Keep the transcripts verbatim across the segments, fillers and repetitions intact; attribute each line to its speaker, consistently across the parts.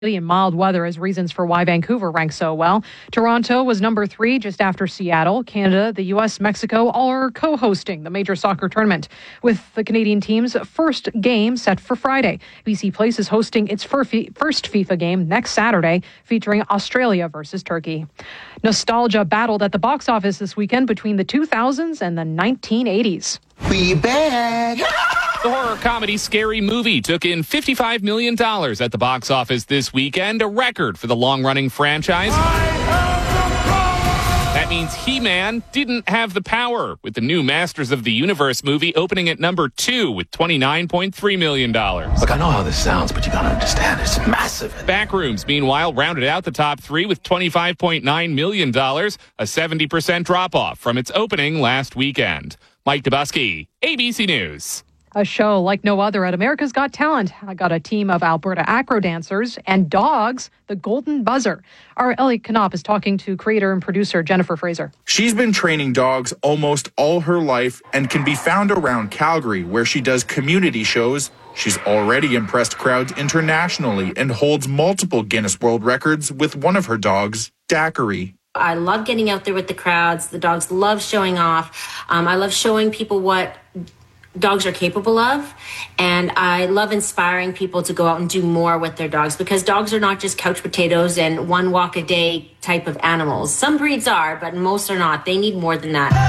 Speaker 1: and mild weather as reasons for why Vancouver ranks so well. Toronto was number three, just after Seattle. Canada, the U S, Mexico all are co-hosting the major soccer tournament, with the Canadian team's first game set for Friday. B C Place is hosting its first FIFA game next Saturday, featuring Australia versus Turkey. Nostalgia battled at the box office this weekend between the two thousands and the nineteen eighties.
Speaker 2: We back!
Speaker 3: The horror comedy Scary Movie took in fifty-five million dollars at the box office this weekend, a record for the long-running franchise. That means He-Man didn't have the power, with the new Masters of the Universe movie opening at number two with twenty-nine point three million dollars.
Speaker 2: Look, I know how this sounds, but you gotta understand, it's massive.
Speaker 3: Backrooms, meanwhile, rounded out the top three with twenty-five point nine million dollars, a seventy percent drop-off from its opening last weekend. Mike Dubusky, A B C News.
Speaker 1: A show like no other at America's Got Talent. I got a team of Alberta acro dancers and dogs, the Golden Buzzer. Our Elliot Knopf is talking to creator and producer Jennifer Fraser.
Speaker 4: She's been training dogs almost all her life and can be found around Calgary, where she does community shows. She's already impressed crowds internationally and holds multiple Guinness World Records with one of her dogs, Daiquiri.
Speaker 5: I love getting out there with the crowds. The dogs love showing off. Um, I love showing people what dogs are capable of, and I love inspiring people to go out and do more with their dogs, because dogs are not just couch potatoes and one walk a day type of animals. Some breeds are, but most are not. They need more than that.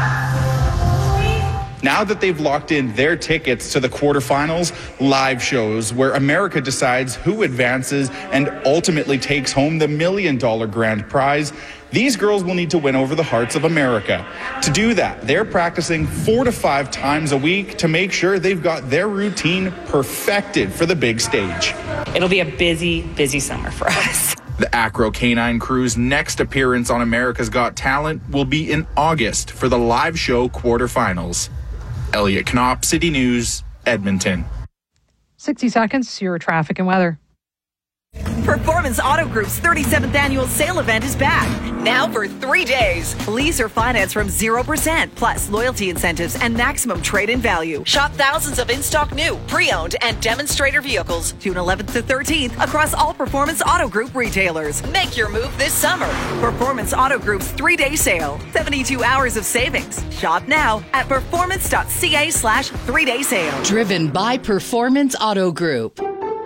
Speaker 4: Now that they've locked in their tickets to the quarterfinals, live shows where America decides who advances and ultimately takes home the million dollar grand prize, these girls will need to win over the hearts of America. To do that, they're practicing four to five times a week to make sure they've got their routine perfected for the big stage.
Speaker 6: It'll be a busy, busy summer for us.
Speaker 4: The Acro Canine Crew's next appearance on America's Got Talent will be in August for the live show quarterfinals. Elliot Knopf, City News, Edmonton.
Speaker 1: sixty seconds, your traffic and weather.
Speaker 7: Performance Auto Group's thirty-seventh annual sale event is back. Now for three days. Lease or finance from zero percent, plus loyalty incentives and maximum trade-in value. Shop thousands of in-stock new, pre-owned, and demonstrator vehicles June eleventh to thirteenth across all Performance Auto Group retailers. Make your move this summer. Performance Auto Group's three-day sale. seventy-two hours of savings. Shop now at performance.ca slash three-day sale.
Speaker 8: Driven by Performance Auto Group.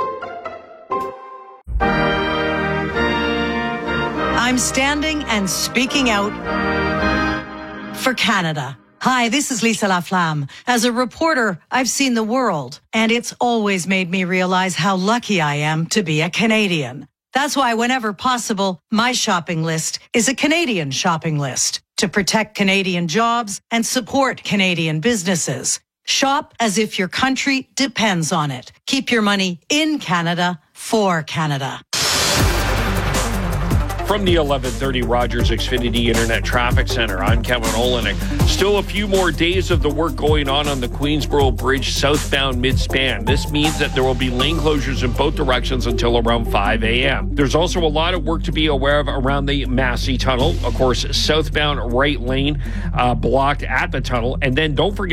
Speaker 9: I'm standing and speaking out for Canada. Hi, this is Lisa Laflamme. As a reporter, I've seen the world, and it's always made me realize how lucky I am to be a Canadian. That's why whenever possible, my shopping list is a Canadian shopping list to protect Canadian jobs and support Canadian businesses. Shop as if your country depends on it. Keep your money in Canada for Canada.
Speaker 10: From the eleven thirty Rogers Xfinity Internet Traffic Center, I'm Kevin Olenek. Still a few more days of the work going on on the Queensboro Bridge southbound mid-span. This means that there will be lane closures in both directions until around five a.m. There's also a lot of work to be aware of around the Massey Tunnel. Of course, southbound right lane uh, blocked at the tunnel. And then don't forget